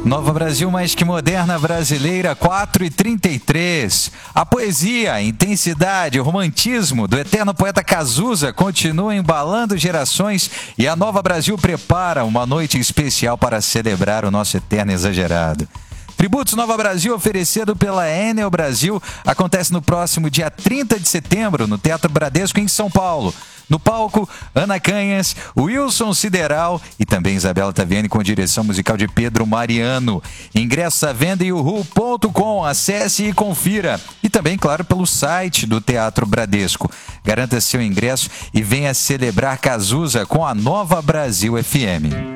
Nova Brasil mais que moderna brasileira, 4h33. A poesia, a intensidade, o romantismo do eterno poeta Cazuza continua embalando gerações e a Nova Brasil prepara uma noite especial para celebrar o nosso eterno exagerado. Tributos Nova Brasil oferecido pela Enel Brasil acontece no próximo dia 30 de setembro no Teatro Bradesco em São Paulo. No palco, Ana Canhas, Wilson Sideral e também Isabela Taviani com direção musical de Pedro Mariano. Ingressos à venda em uhu.com, acesse e confira. E também, claro, pelo site do Teatro Bradesco. Garanta seu ingresso e venha celebrar Cazuza com a Nova Brasil FM.